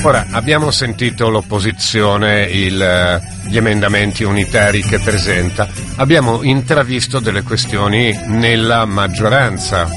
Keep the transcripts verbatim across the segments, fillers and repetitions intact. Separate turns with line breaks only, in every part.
Ora, abbiamo sentito l'opposizione, il, gli emendamenti unitari che presenta, abbiamo intravisto delle questioni nella maggioranza.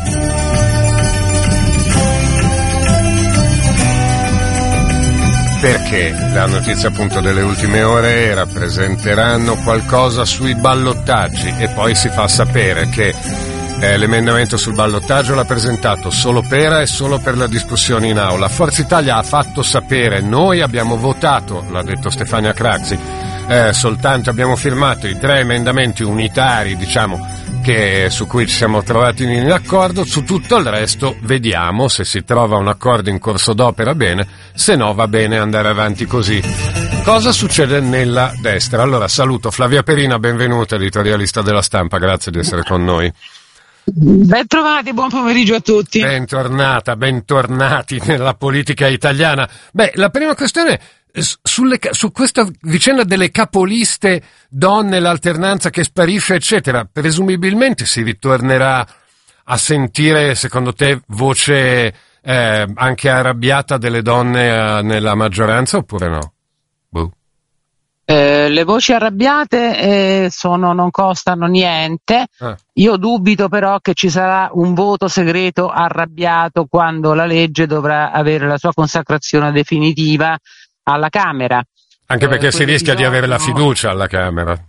Perché la notizia appunto delle ultime ore era presenteranno qualcosa sui ballottaggi e poi si fa sapere che Eh, l'emendamento sul ballottaggio l'ha presentato solo Pera e solo per la discussione in aula. Forza Italia ha fatto sapere, noi abbiamo votato, l'ha detto Stefania Craxi, eh, soltanto abbiamo firmato i tre emendamenti unitari, diciamo, che su cui ci siamo trovati in accordo. Su tutto il resto vediamo se si trova un accordo in corso d'opera, bene, se no va bene andare avanti così. Cosa succede nella destra? Allora saluto Flavia Perina, benvenuta, editorialista della Stampa, grazie di essere con noi.
Ben trovati, buon pomeriggio a tutti.
Bentornata, bentornati nella politica italiana. Beh, la prima questione sulle, su questa vicenda delle capoliste donne, l'alternanza che sparisce, eccetera. Presumibilmente si ritornerà a sentire, secondo te, voce eh, anche arrabbiata delle donne eh, nella maggioranza oppure no? Boh.
Eh, le voci arrabbiate eh, sono, non costano niente. Ah. Io dubito però che ci sarà un voto segreto arrabbiato quando la legge dovrà avere la sua consacrazione definitiva alla Camera.
Anche perché eh, si rischia
bisogno...
di avere la fiducia alla Camera.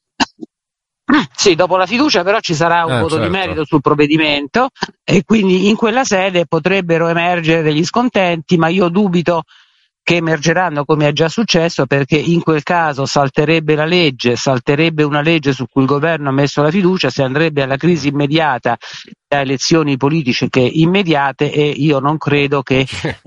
Sì, dopo la fiducia però ci sarà un
eh,
voto
certo.
di merito sul provvedimento e quindi in quella sede potrebbero emergere degli scontenti, ma io dubito che emergeranno come è già successo, perché in quel caso salterebbe la legge, salterebbe una legge su cui il governo ha messo la fiducia, si andrebbe alla crisi immediata, a elezioni politiche immediate, e io non credo che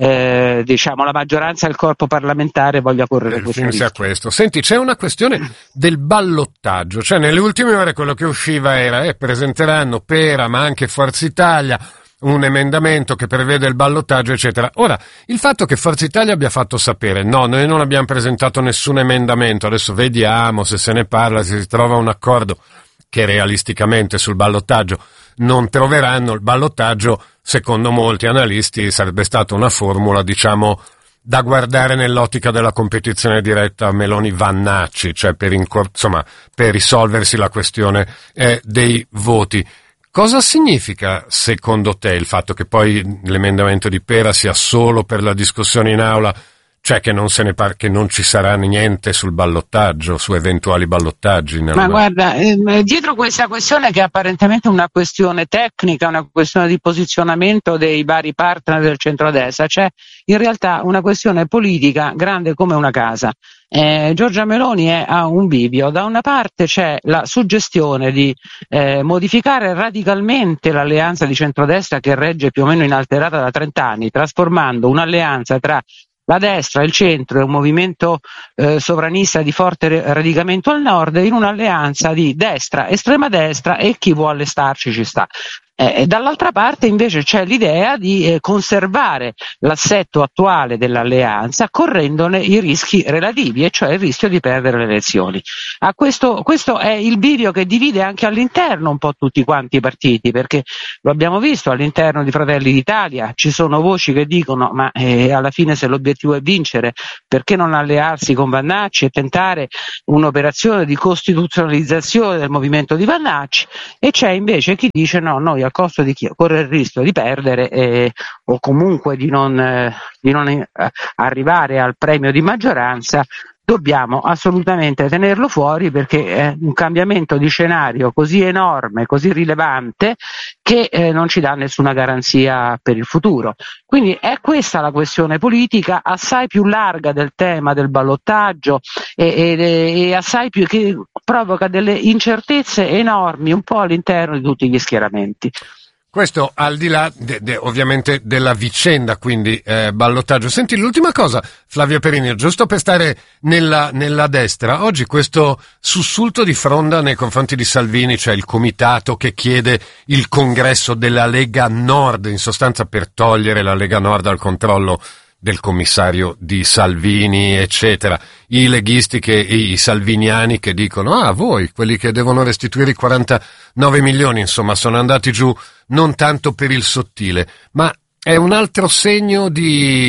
eh, diciamo la maggioranza e il corpo parlamentare voglia correre questo rischio.
A questo. Senti, c'è una questione del ballottaggio, cioè nelle ultime ore quello che usciva era eh, presenteranno Pera ma anche Forza Italia un emendamento che prevede il ballottaggio, eccetera. Ora, il fatto che Forza Italia abbia fatto sapere no, noi non abbiamo presentato nessun emendamento, adesso vediamo se se ne parla, se si trova un accordo, che realisticamente sul ballottaggio non troveranno. Il ballottaggio, secondo molti analisti, sarebbe stata una formula, diciamo, da guardare nell'ottica della competizione diretta Meloni-Vannacci, cioè per, incor- insomma, per risolversi la questione eh, dei voti. Cosa significa, secondo te, il fatto che poi l'emendamento di Pera sia solo per la discussione in aula, cioè che non se ne par- che non ci sarà niente sul ballottaggio, su eventuali ballottaggi? Nella...
Ma guarda, eh, dietro questa questione, che è apparentemente una questione tecnica, una questione di posizionamento dei vari partner del centrodestra, c'è in realtà una questione politica grande come una casa. Eh, Giorgia Meloni è a un bivio. Da una parte c'è la suggestione di eh, modificare radicalmente l'alleanza di centrodestra che regge più o meno inalterata da trent'anni, trasformando un'alleanza tra la destra, il centro e un movimento eh, sovranista di forte radicamento al nord in un'alleanza di destra, estrema destra, e chi vuole starci ci sta. Eh, dall'altra parte invece c'è l'idea di eh, conservare l'assetto attuale dell'alleanza correndone i rischi relativi, e cioè il rischio di perdere le elezioni. A questo, questo è il bivio che divide anche all'interno un po' tutti quanti i partiti, perché lo abbiamo visto all'interno di Fratelli d'Italia, ci sono voci che dicono ma eh, alla fine se l'obiettivo è vincere, perché non allearsi con Vannacci e tentare un'operazione di costituzionalizzazione del movimento di Vannacci, e c'è invece chi dice no, noi a costo di chi corre il rischio di perdere eh, o comunque di non, eh, di non eh, arrivare al premio di maggioranza, dobbiamo assolutamente tenerlo fuori, perché è un cambiamento di scenario così enorme, così rilevante, che eh, non ci dà nessuna garanzia per il futuro. Quindi è questa la questione politica, assai più larga del tema del ballottaggio e, e, e assai più, che provoca delle incertezze enormi un po' all'interno di tutti gli schieramenti.
Questo al di là de, de, ovviamente della vicenda, quindi eh, ballottaggio. Senti, l'ultima cosa, Flavio Perini, giusto per stare nella, nella destra, oggi questo sussulto di fronda nei confronti di Salvini, cioè il comitato che chiede il congresso della Lega Nord, in sostanza per togliere la Lega Nord dal controllo del commissario di Salvini, eccetera. I leghisti che, i salviniani che dicono, ah, voi, quelli che devono restituire i quarantanove milioni, insomma, sono andati giù non tanto per il sottile, ma è un altro segno di,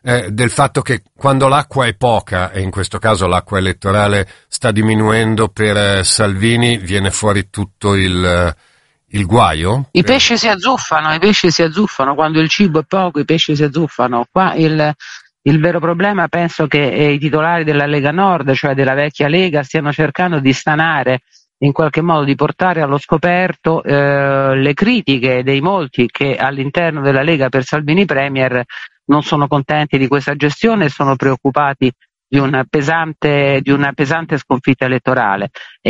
eh, del fatto che quando l'acqua è poca, e in questo caso l'acqua elettorale sta diminuendo per eh, Salvini, viene fuori tutto il, il guaio?
I pesci si azzuffano, i pesci si azzuffano, quando il cibo è poco i pesci si azzuffano. Qua il, il vero problema penso che i titolari della Lega Nord, cioè della vecchia Lega, stiano cercando di stanare, in qualche modo di portare allo scoperto eh, le critiche dei molti che all'interno della Lega per Salvini Premier non sono contenti di questa gestione e sono preoccupati di una pesante, di una pesante sconfitta elettorale,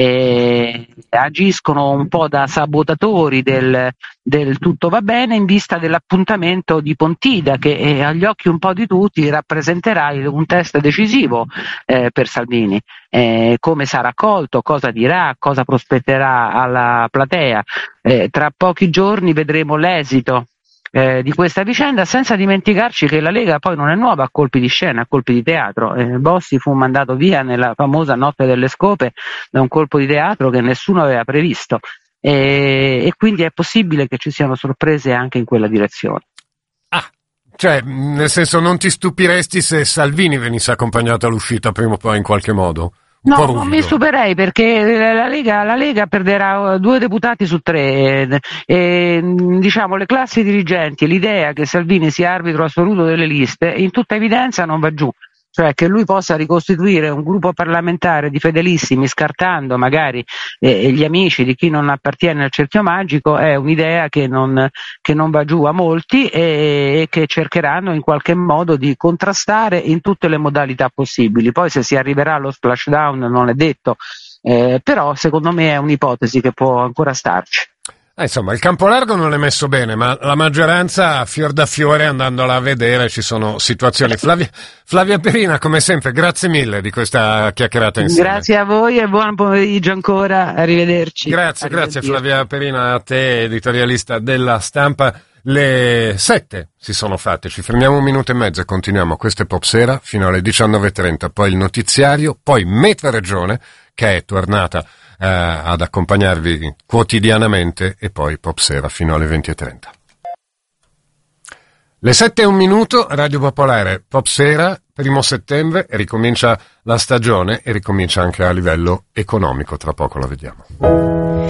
e agiscono un po' da sabotatori del, del tutto va bene in vista dell'appuntamento di Pontida, che eh, agli occhi un po' di tutti rappresenterà un test decisivo eh, per Salvini, eh, come sarà accolto, cosa dirà, cosa prospetterà alla platea. Eh, tra pochi giorni vedremo l'esito Eh, di questa vicenda, senza dimenticarci che la Lega poi non è nuova a colpi di scena, a colpi di teatro. eh, Bossi fu mandato via nella famosa notte delle scope da un colpo di teatro che nessuno aveva previsto, e, e quindi è possibile che ci siano sorprese anche in quella direzione.
Ah, cioè, nel senso, non ti stupiresti se Salvini venisse accompagnato all'uscita prima o poi in qualche modo? Un
No, non mi stupirei, perché la Lega, la Lega perderà due deputati su tre, e, e, diciamo le classi dirigenti, l'idea che Salvini sia arbitro assoluto delle liste in tutta evidenza non va giù, cioè che lui possa ricostituire un gruppo parlamentare di fedelissimi scartando magari eh, gli amici di chi non appartiene al cerchio magico è un'idea che non, che non va giù a molti, e, e che cercheranno in qualche modo di contrastare in tutte le modalità possibili. Poi se si arriverà allo splashdown non è detto, eh, però secondo me è un'ipotesi che può ancora starci.
Eh, insomma, il campo largo non è messo bene, ma la maggioranza, fior da fiore, andandola a vedere, ci sono situazioni. Flavia, Flavia Perina, come sempre, grazie mille di questa chiacchierata insieme.
Grazie a voi e buon pomeriggio ancora, arrivederci.
Grazie, grazie Flavia Perina, a te, editorialista della Stampa. Le sette si sono fatte, ci fermiamo un minuto e mezzo e continuiamo. Questo è Pop Sera fino alle diciannove e trenta, poi il notiziario, poi Metro Regione, che è tornata eh, ad accompagnarvi quotidianamente, e poi Pop Sera fino alle venti e trenta. Le sette e un minuto, Radio Popolare, Pop Sera, primo settembre, e ricomincia la stagione e ricomincia anche a livello economico, tra poco la vediamo.